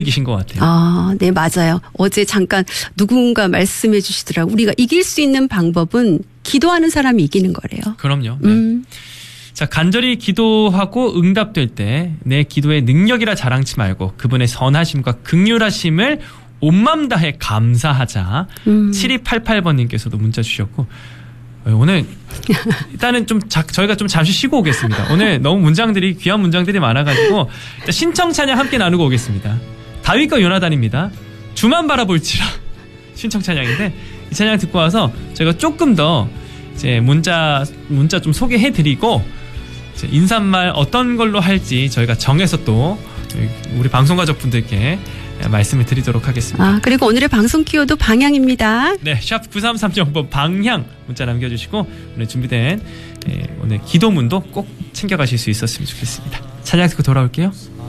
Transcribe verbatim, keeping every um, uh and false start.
이기신 것 같아요. 아, 네, 맞아요. 어제 잠깐 누군가 말씀해 주시더라고요. 우리가 이길 수 있는 방법은 기도하는 사람이 이기는 거래요. 그럼요. 네. 음. 자, 간절히 기도하고 응답될 때 내 기도의 능력이라 자랑치 말고 그분의 선하심과 긍휼하심을 온맘 다해 감사하자. 음. 칠이팔팔 번님께서도 문자 주셨고 오늘 일단은 좀 자, 저희가 좀 잠시 쉬고 오겠습니다. 오늘 너무 문장들이 귀한 문장들이 많아가지고 신청 찬양 함께 나누고 오겠습니다. 다윗과 요나단입니다. 주만 바라볼지라 신청 찬양인데 이 찬양 듣고 와서 제가 조금 더 이제 문자 문자 좀 소개해드리고 이제 인사말 어떤 걸로 할지 저희가 정해서 또 우리 방송 가족분들께 말씀을 드리도록 하겠습니다. 아, 그리고 오늘의 방송 키워드 방향입니다. 네, 샵 구삼삼공 번 방향 문자 남겨주시고 오늘 준비된 예, 오늘 기도문도 꼭 챙겨가실 수 있었으면 좋겠습니다. 찬양 듣고 돌아올게요.